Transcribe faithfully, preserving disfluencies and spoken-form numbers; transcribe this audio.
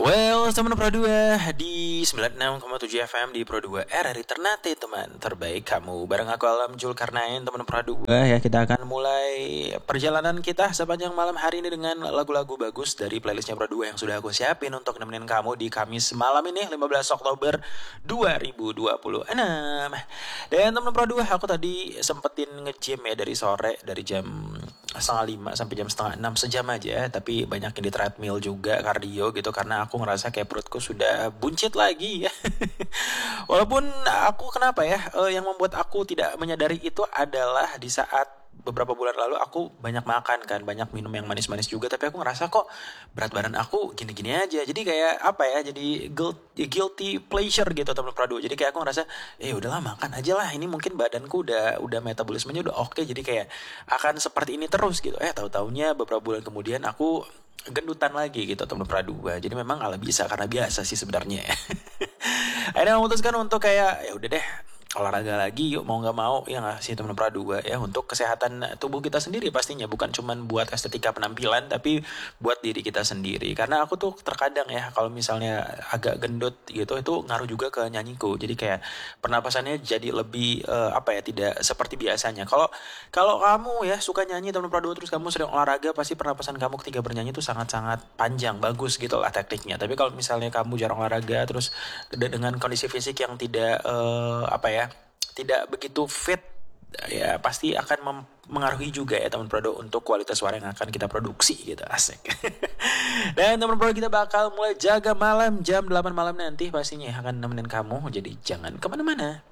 Well, teman Pro dua di sembilan puluh enam koma tujuh F M di Pro dua R R I Ternate, teman terbaik kamu. Bareng aku Alam Julkarnain, teman Pro dua. Ya, kita akan mulai perjalanan kita sepanjang malam hari ini dengan lagu-lagu bagus dari playlistnya Pro dua yang sudah aku siapin untuk nemenin kamu di Kamis malam ini, lima belas Oktober dua ribu dua puluh enam. Dan teman Pro dua, aku tadi sempetin nge-gym ya dari sore, dari jam setengah lima sampai jam setengah enam, sejam aja. Tapi banyakin di treadmill juga, kardio gitu, karena aku ngerasa kayak perutku sudah buncit lagi ya. Walaupun aku kenapa ya, eh, yang membuat aku tidak menyadari itu adalah di saat beberapa bulan lalu aku banyak makan kan, banyak minum yang manis-manis juga, tapi aku ngerasa kok berat badan aku gini-gini aja. Jadi kayak apa ya, jadi guilty, guilty pleasure gitu teman Prado. Jadi kayak aku ngerasa eh udahlah makan aja lah, ini mungkin badanku udah udah metabolismenya udah oke, jadi kayak akan seperti ini terus gitu. Eh tahu-taunya beberapa bulan kemudian aku gendutan lagi gitu teman Pradua. Jadi memang ala bisa karena biasa sih sebenarnya ya. Akhirnya memutuskan untuk kayak ya udah deh, olahraga lagi yuk, mau nggak mau ya nggak sih teman Pradua ya, untuk kesehatan tubuh kita sendiri pastinya, bukan cuman buat estetika penampilan tapi buat diri kita sendiri. Karena aku tuh terkadang ya kalau misalnya agak gendut gitu itu ngaruh juga ke nyanyiku, jadi kayak pernapasannya jadi lebih uh, apa ya, tidak seperti biasanya. Kalau kalau kamu ya suka nyanyi teman Pradua, terus kamu sering olahraga, pasti pernapasan kamu ketika bernyanyi itu sangat-sangat panjang, bagus gitu lah tekniknya. Tapi kalau misalnya kamu jarang olahraga, terus dengan kondisi fisik yang tidak uh, apa ya, tidak begitu fit ya, pasti akan mem- mengaruhi juga ya teman Prodo untuk kualitas suara yang akan kita produksi gitu, asik. Dan teman Prodo, kita bakal mulai jaga malam jam delapan malam nanti pastinya akan nemenin kamu, jadi jangan kemana-mana.